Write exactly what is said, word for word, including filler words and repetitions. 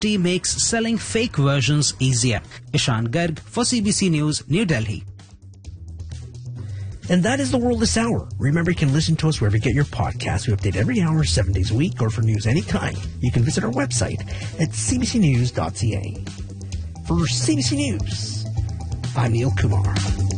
makes selling fake versions easier. Ishan Garg for C B C News, New Delhi. And that is the world this hour. Remember, you can listen to us wherever you get your podcasts. We update every hour, seven days a week, or for news anytime. You can visit our website at c b c news dot c a. For C B C News, I'm Neil Kumar.